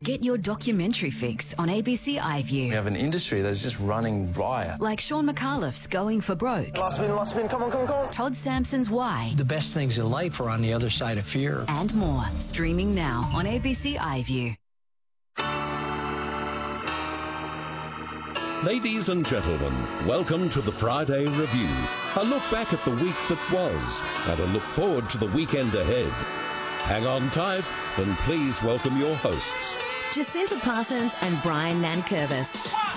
Get your documentary fix on ABC iView. We have an industry that's just running riot. Like Sean McAuliffe's Going for Broke. Last spin, come on. Todd Sampson's Why. The best things in life are on the other side of fear. And more. Streaming now on ABC iView. Ladies and gentlemen, welcome to the Friday Review. A look back at the week that was and a look forward to the weekend ahead. Hang on tight and please welcome your hosts, Jacinta Parsons and Brian Nankervis.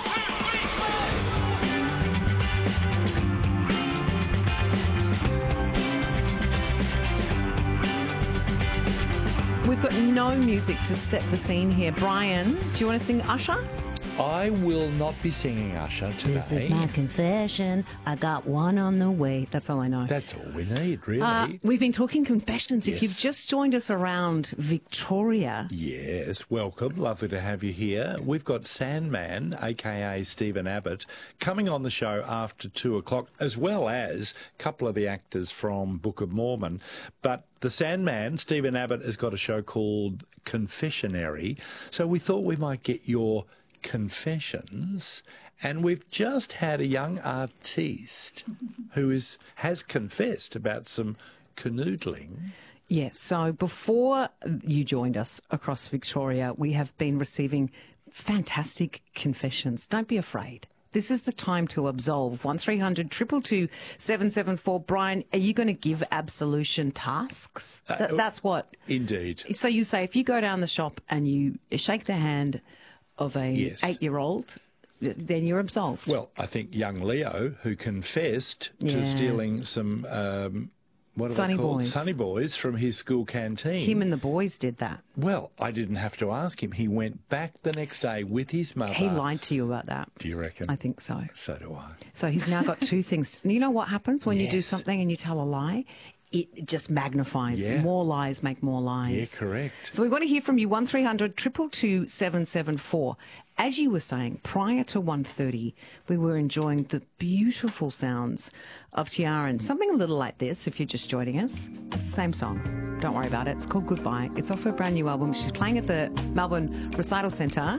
We've got no music to set the scene here. Brian, do you want to sing Usher? I will not be singing Usher today. This is my confession. I got one on the way. That's all I know. That's all we need, really. We've been talking confessions. Yes. If you've just joined us around Victoria. Yes, welcome. Lovely to have you here. We've got Sandman, a.k.a. Stephen Abbott, coming on the show after 2 o'clock, as well as a couple of the actors from Book of Mormon. But the Sandman, Stephen Abbott, has got a show called Confessionary. So we thought we might get your confessions, and we've just had a young artiste who has confessed about some canoodling. Yes, so before you joined us across Victoria, we have been receiving fantastic confessions. Don't be afraid. This is the time to absolve. 1300 222 774. Brian, are you going to give absolution tasks? That's what? Indeed. So you say if you go down the shop and you shake the hand of a 8-year-old, then you're absolved. Well, I think young Leo, who confessed to stealing some, what are Sunny they called? Boys. Sunny Boys from his school canteen. Him and the boys did that. Well, I didn't have to ask him. He went back the next day with his mother. He lied to you about that. Do you reckon? I think so. So do I. So he's now got two things. You know what happens when you do Yes. something and you tell a lie? It just magnifies. Yeah. More lies make more lies. Yeah, correct. So we want to hear from you, 1300 222 774. As you were saying, prior to 1:30, we were enjoying the beautiful sounds of Tiaran. Something a little like this, if you're just joining us. It's the same song. Don't worry about it. It's called Goodbye. It's off her brand new album. She's playing at the Melbourne Recital Centre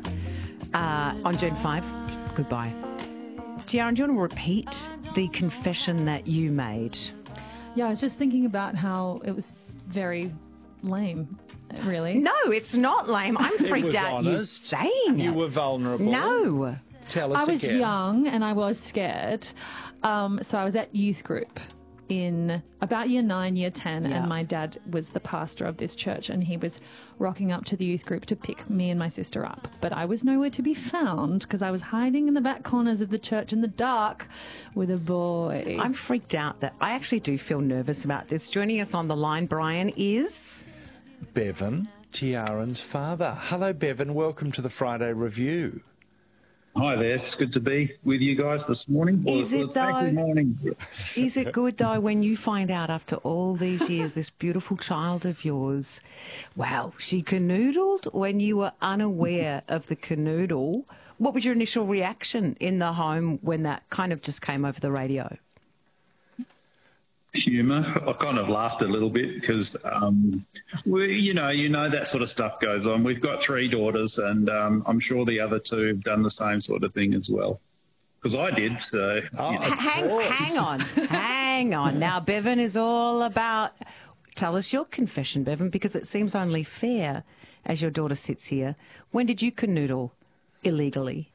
on June 5. Goodbye. Tiaran, do you want to repeat the confession that you made? Yeah, I was just thinking about how it was very lame, really. No, it's not lame. I'm freaked out you saying it. You were vulnerable. No. Tell us I was again. young and I was scared. So I was at youth group in about year 9, year 10, and my dad was the pastor of this church, and he was rocking up to the youth group to pick me and my sister up. But I was nowhere to be found because I was hiding in the back corners of the church in the dark with a boy. I'm freaked out that I actually do feel nervous about this. Joining us on the line, Brian, is Bevan, Tiaran's father. Hello, Bevan. Welcome to the Friday Review. Hi there. It's good to be with you guys this morning. Is it though? Good morning. Is it good though when you find out after all these years this beautiful child of yours, wow, she canoodled when you were unaware of the canoodle? What was your initial reaction in the home when that kind of just came over the radio? Humour. I kind of laughed a little bit because, you know that sort of stuff goes on. We've got 3 daughters, and I'm sure the other 2 have done the same sort of thing as well. Because I did. So, Hang on. Now, Bevan is all about. Tell us your confession, Bevan, because it seems only fair as your daughter sits here. When did you canoodle illegally?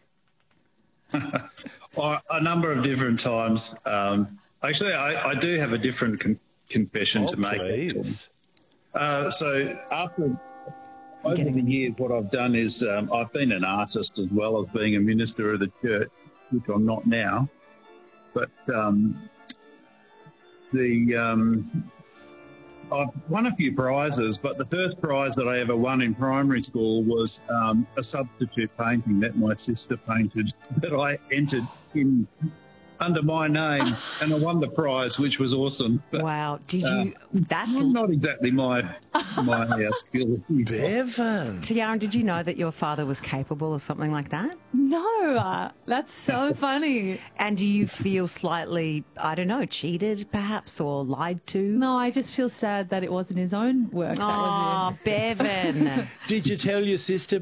A number of different times. Actually, I do have a different confession to make. Please. So after over the years, what I've done is I've been an artist as well as being a minister of the church, which I'm not now. But I've won a few prizes, but the first prize that I ever won in primary school was a substitute painting that my sister painted that I entered in under my name, and I won the prize, which was awesome. But, wow. Did you... That's not exactly my skill. Bevan. Tiaran, did you know that your father was capable of something like that? No, that's so funny. And do you feel slightly, I don't know, cheated perhaps or lied to? No, I just feel sad that it wasn't his own work. Oh, Bevan. Did you tell your sister,